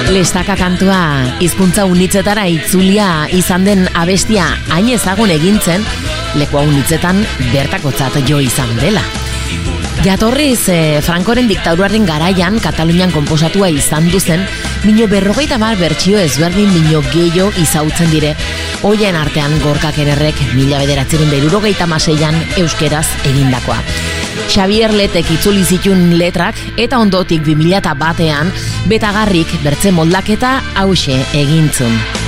Lestaka kantua hizkuntza unitzetara itzulia izan den abestia hain ezagun egintzen, lekua unitzetan bertakotzat jo izan dela. Jatorriz, Francoren diktaduraren garaian Katalunian konposatua izan duzen, mino 50 bertsio ezberdin mino gehiago izautzen dire, hoien artean Gorka Kenerrek 1976an euskeraz egindakoa. Xavier Letek itzuli zituen letrak eta ondotik 2001an Betagarrik bertze moldaketa hause egintzun.